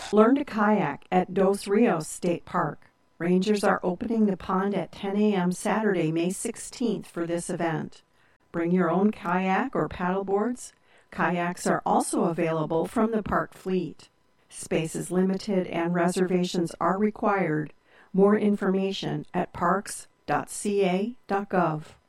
Learn to kayak at Dos Rios State Park. Rangers are opening the pond at 10 a.m. Saturday, May 16th for this event. Bring your own kayak or paddleboards. Kayaks are also available from the park fleet. Space is limited and reservations are required. More information at parks.ca.gov.